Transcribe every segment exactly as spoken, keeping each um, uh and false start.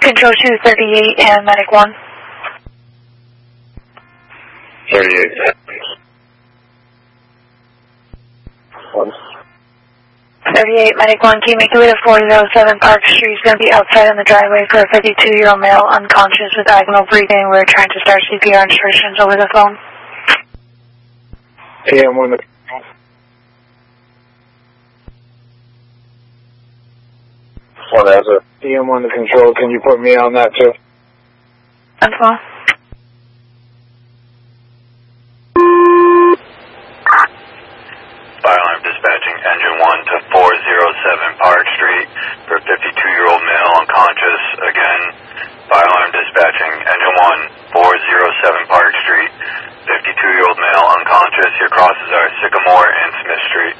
Control two thirty-eight and Medic one. thirty-eight. One. thirty-eight, Medic one, can you make your way to four oh seven Park Street? He's going to be outside in the driveway for a fifty-two-year-old male unconscious with agonal breathing. We're trying to start C P R instructions over the phone. P M one. One as a P M one to control. Can you put me on that too? That's all. Fire alarm dispatching engine one to four oh seven Park Street for fifty-two-year-old male unconscious. Again, fire alarm dispatching engine one, four oh seven Park Street, fifty-two-year-old male unconscious. Your crosses are Sycamore and Smith Street.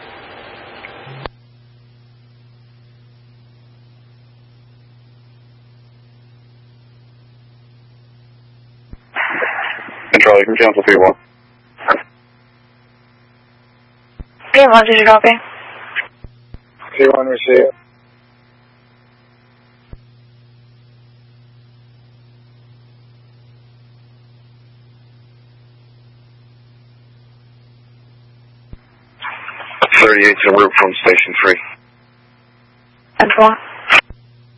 Control, you can cancel P one. P M one, did you copy? P one, receive. thirty-eight to route from Station three. That's all.